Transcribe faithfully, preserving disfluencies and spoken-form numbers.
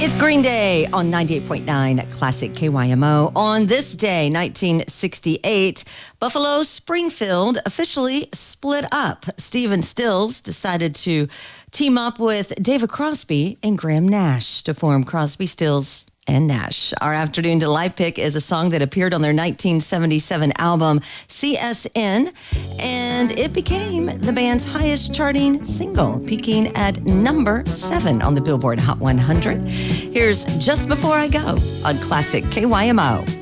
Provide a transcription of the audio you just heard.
It's Green Day on ninety-eight point nine Classic K Y M O. On this day, nineteen sixty-eight, Buffalo Springfield officially split up. Stephen Stills decided to team up with David Crosby and Graham Nash to form Crosby, Stills, and Nash. Our afternoon delight pick is a song that appeared on their nineteen seventy-seven album C S N, and it became the band's highest charting single, peaking at number seven on the Billboard Hot one hundred. Here's Just Before I Go on Classic K Y M O.